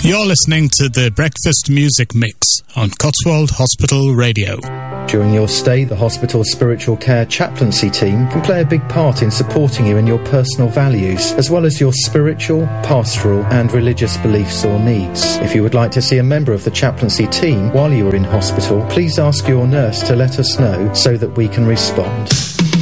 You're listening to the Breakfast Music Mix on Cotswold Hospital Radio. During your stay, the hospital's spiritual care chaplaincy team can play a big part in supporting you in your personal values, as well as your spiritual, pastoral and religious beliefs or needs. If you would like to see a member of the chaplaincy team while you are in hospital, please ask your nurse to let us know so that we can respond.